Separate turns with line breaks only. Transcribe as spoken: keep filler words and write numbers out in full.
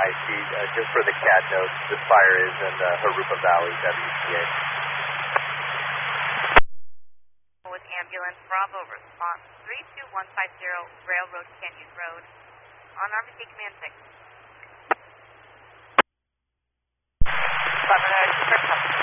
C, uh, just for the C A D notes, this fire is in the Harupa Valley, W C A.
With ambulance, Bravo, response three two one five zero, Railroad Canyon Road, on R B C Command six.
Seven, uh,